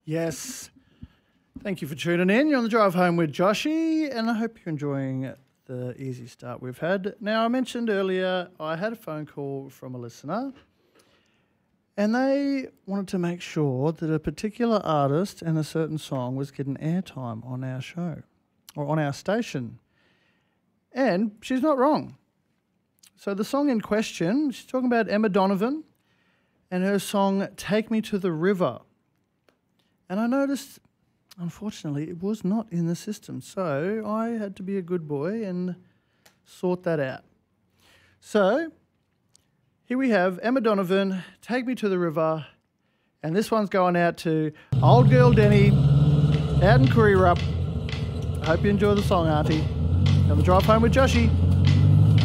Yes. Thank you for tuning in. You're on the drive home with Joshy, and I hope you're enjoying the easy start we've had. Now, I mentioned earlier I had a phone call from a listener, and they wanted to make sure that a particular artist and a certain song was getting airtime on our show or on our station. And she's not wrong. So the song in question, she's talking about Emma Donovan and her song Take Me to the River. And I noticed, unfortunately, it was not in the system. So I had to be a good boy and sort that out. So here we have Emma Donovan, Take Me to the River. And this one's going out to old girl Denny out in Kurirup. I hope you enjoy the song, Auntie. On the drive home with Joshy.